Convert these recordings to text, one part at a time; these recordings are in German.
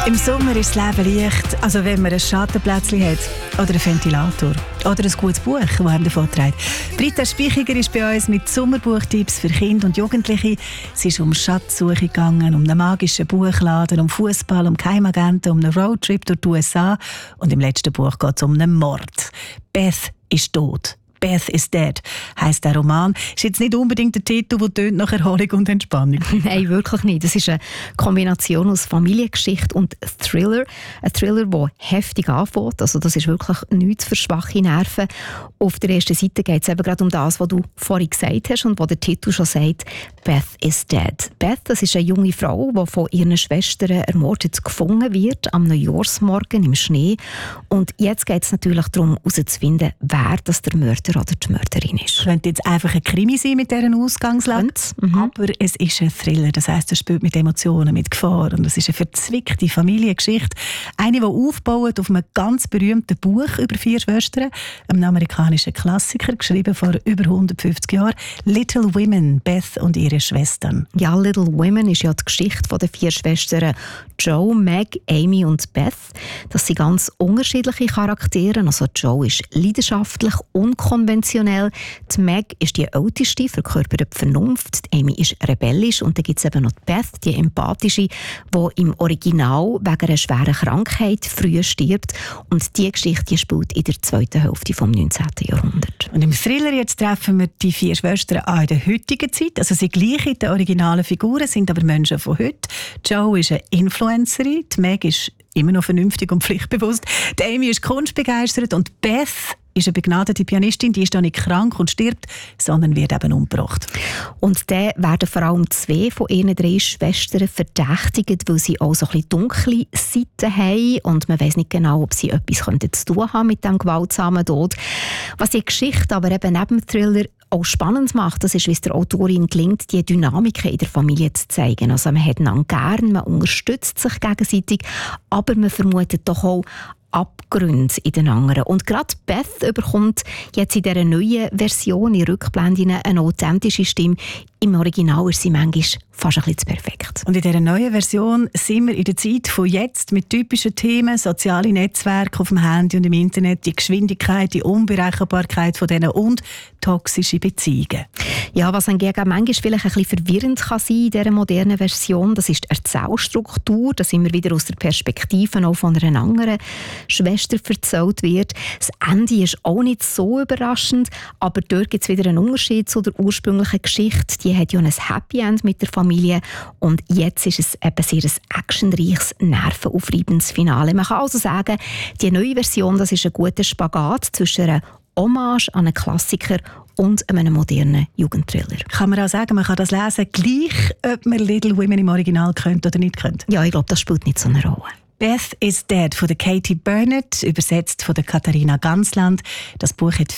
Im Sommer ist das Leben leicht, also wenn man ein Schattenplätzchen hat oder einen Ventilator oder ein gutes Buch, das einem davon trägt. Britta Speichiger ist bei uns mit Sommerbuchtipps für Kinder und Jugendliche. Es ist um Schatzsuche gegangen, um einen magischen Buchladen, um Fußball, um Geheimagenten, um einen Roadtrip durch die USA und im letzten Buch geht es um einen Mord. Beth ist tot. Beth is Dead heisst der Roman. Ist jetzt nicht unbedingt der Titel, der tönt nach Erholung und Entspannung. Nein, wirklich nicht. Das ist eine Kombination aus Familiengeschichte und Thriller. Ein Thriller, der heftig anfängt. Also das ist wirklich nichts für schwache Nerven. Auf der ersten Seite geht es eben gerade um das, was du vorhin gesagt hast und was der Titel schon sagt. Beth is Dead. Beth, das ist eine junge Frau, die von ihren Schwestern ermordet gefunden wird, am Neujahrsmorgen im Schnee. Und jetzt geht es natürlich darum, herauszufinden, wer das der Mörder oder die Mörderin ist. Es könnte jetzt einfach ein Krimi sein mit dieser Ausgangslage, aber es ist ein Thriller. Das heisst, es spielt mit Emotionen, mit Gefahr und es ist eine verzwickte Familiengeschichte. Eine, die aufbaut auf einem ganz berühmten Buch über 4 Schwestern, einem amerikanischen Klassiker, geschrieben vor über 150 Jahren, «Little Women», Beth und ihre Schwestern. Ja, «Little Women» ist ja die Geschichte der 4 Schwestern Joe, Meg, Amy und Beth. Das sind ganz unterschiedliche Charaktere. Also Joe ist leidenschaftlich, unkonventionell. Die Meg ist die älteste, verkörpert die Vernunft. Die Amy ist rebellisch. Und dann gibt es eben noch die Beth, die empathische, die im Original wegen einer schweren Krankheit früh stirbt. Und diese Geschichte spielt in der zweiten Hälfte des 19. Jahrhunderts. Und im Thriller jetzt treffen wir die 4 Schwestern auch in der heutigen Zeit. Also sie gleichen den originalen Figuren, sind aber Menschen von heute. Joe ist eine Influencerin, die Meg ist immer noch vernünftig und pflichtbewusst. Die Amy ist kunstbegeistert und Beth ist eine begnadete Pianistin, die ist nicht krank und stirbt, sondern wird eben umgebracht. Und dann werden vor allem 2 von ihren 3 Schwestern verdächtigt, weil sie auch so ein bisschen dunkle Seiten haben und man weiss nicht genau, ob sie etwas zu tun haben mit diesem gewaltsamen Tod. Was die Geschichte aber eben neben dem Thriller auch spannend macht, das ist, wie es der Autorin gelingt, die Dynamiken in der Familie zu zeigen. Also man hat einander gern, man unterstützt sich gegenseitig, aber man vermutet doch auch Abgründe in den anderen. Und gerade Beth bekommt jetzt in dieser neuen Version, in Rückblenden, eine authentische Stimme. Im Original ist sie manchmal fast ein bisschen zu perfekt. Und in dieser neuen Version sind wir in der Zeit von jetzt mit typischen Themen, soziale Netzwerke auf dem Handy und im Internet, die Geschwindigkeit, die Unberechenbarkeit von denen und toxische Beziehungen. Ja, was hingegen manchmal vielleicht ein bisschen verwirrend kann sein in dieser modernen Version, das ist die Erzählstruktur, dass immer wieder aus der Perspektive auch von einer anderen Schwester erzählt wird. Das Ende ist auch nicht so überraschend, aber dort gibt es wieder einen Unterschied zu der ursprünglichen Geschichte. Die hat ja ein Happy End mit der Familie und jetzt ist es eben sehr ein actionreiches, nervenaufreibendes Finale. Man kann also sagen, die neue Version, das ist ein guter Spagat zwischen einer Hommage an einen Klassiker und einem modernen Jugendthriller. Kann man auch sagen, man kann das lesen, gleich ob man «Little Women» im Original könnte oder nicht könnte? Ja, ich glaube, das spielt nicht so eine Rolle. «Beth is Dead» von der Katie Burnett, übersetzt von der Katharina Gansland. Das Buch hat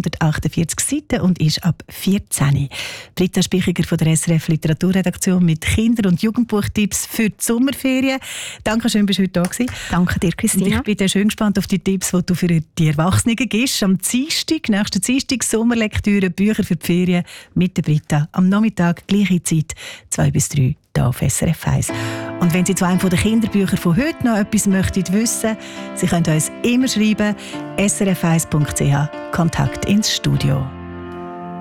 448 Seiten und ist ab 14. Britta Speichiger von der SRF Literaturredaktion mit Kinder- und Jugendbuchtipps für die Sommerferien. Danke schön, bist du heute da gewesen. Danke dir, Christina. Und ich bin schön gespannt auf die Tipps, die du für die Erwachsenen gibst. Am nächsten Dienstag, Sommerlektüre, Bücher für die Ferien mit der Britta. Am Nachmittag, gleiche Zeit, 2 bis 3. Hier auf SRF 1. Und wenn Sie zu einem der Kinderbücher von heute noch etwas möchten wissen, Sie können uns immer schreiben, srf1.ch, Kontakt ins Studio.